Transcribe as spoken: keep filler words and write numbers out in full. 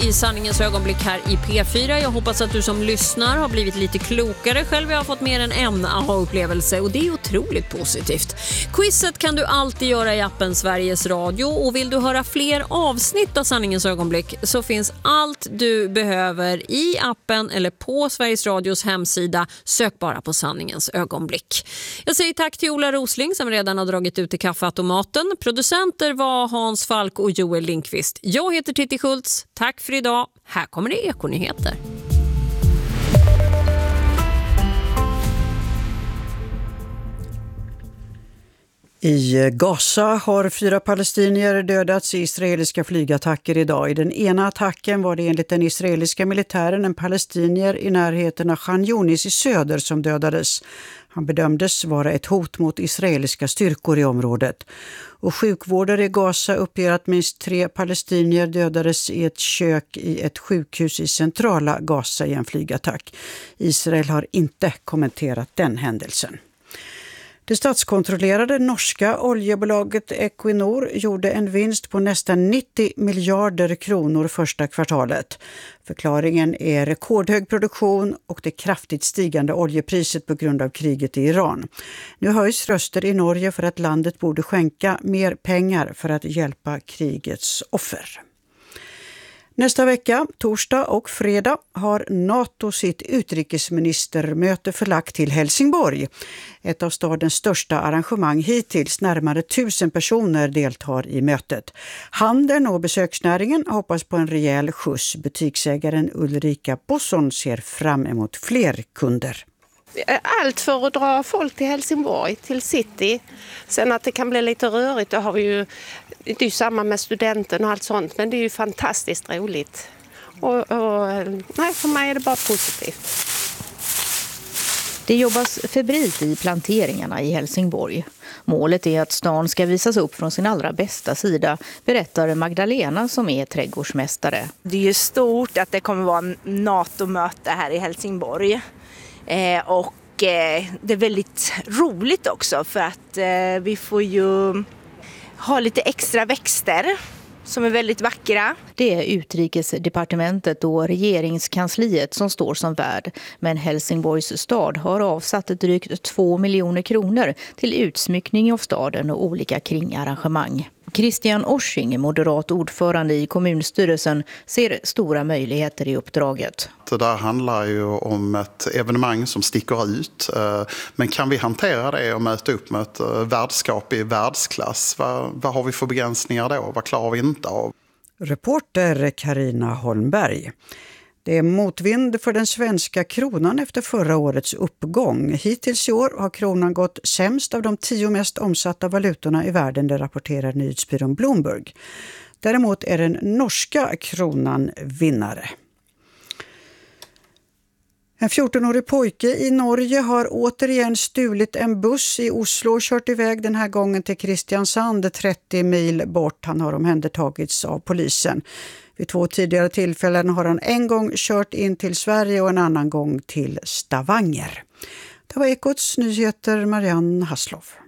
i sanningens ögonblick här i P fyra. Jag hoppas att du som lyssnar har blivit lite klokare. Själv har jag fått mer än en aha-upplevelse och det är otroligt positivt. Quizet kan du alltid göra i appen Sveriges Radio, och vill du höra fler avsnitt av sanningens ögonblick så finns allt du behöver i appen eller på Sveriges Radios hemsida. Sök bara på sanningens ögonblick. Jag säger tack till Ola Rosling som redan har dragit ut i kaffeautomaten. Producenter var Hans Falk och Joel Lindqvist. Jag heter Titti Schultz. Tack för idag. Här kommer det Ekonyheter. I Gaza har fyra palestinier dödats i israeliska flygattacker idag. I den ena attacken var det enligt den israeliska militären en palestinier i närheten av Khan Yunis i söder som dödades. Han bedömdes vara ett hot mot israeliska styrkor i området. Och sjukvårdare i Gaza uppger att minst tre palestinier dödades i ett kök i ett sjukhus i centrala Gaza i en flygattack. Israel har inte kommenterat den händelsen. Det statskontrollerade norska oljebolaget Equinor gjorde en vinst på nästan nittio miljarder kronor första kvartalet. Förklaringen är rekordhög produktion och det kraftigt stigande oljepriset på grund av kriget i Iran. Nu höjs röster i Norge för att landet borde skänka mer pengar för att hjälpa krigets offer. Nästa vecka, torsdag och fredag, har NATO sitt utrikesministermöte förlagt till Helsingborg. Ett av stadens största arrangemang hittills, närmare tusen personer deltar i mötet. Handeln och besöksnäringen hoppas på en rejäl skjuts. Butiksägaren Ulrika Bosson ser fram emot fler kunder. Allt för att dra folk till Helsingborg, till city. Sen att det kan bli lite rörigt, då har vi ju, det är ju samma med studenten och allt sånt, men det är ju fantastiskt roligt. Och, och nej, för mig är det bara positivt. Det jobbas febrilt i planteringarna i Helsingborg. Målet är att stan ska visas upp från sin allra bästa sida, berättar Magdalena som är trädgårdsmästare. Det är ju stort att det kommer vara en NATO-möte här i Helsingborg. Eh, och eh, det är väldigt roligt också för att eh, vi får ju ha lite extra växter som är väldigt vackra. Det är utrikesdepartementet och regeringskansliet som står som värd. Men Helsingborgs stad har avsatt drygt två miljoner kronor till utsmyckning av staden och olika kringarrangemang. Christian Orsing, moderat ordförande i kommunstyrelsen, ser stora möjligheter i uppdraget. Det där handlar ju om ett evenemang som sticker ut. Men kan vi hantera det och möta upp med ett värdskap i världsklass? Vad, vad har vi för begränsningar då? Vad klarar vi inte av? Reporter Carina Holmberg. Det är motvind för den svenska kronan efter förra årets uppgång. Hittills i år har kronan gått sämst av de tio mest omsatta valutorna i världen, det rapporterar nyhetsbyrån Bloomberg. Däremot är den norska kronan vinnare. En fjortonårig pojke i Norge har återigen stulit en buss i Oslo och kört iväg den här gången till Kristiansand, trettio mil bort. Han har omhändertagits av polisen. Vid två tidigare tillfällen har han en gång kört in till Sverige och en annan gång till Stavanger. Det var Ekots nyheter, Marianne Hasslov.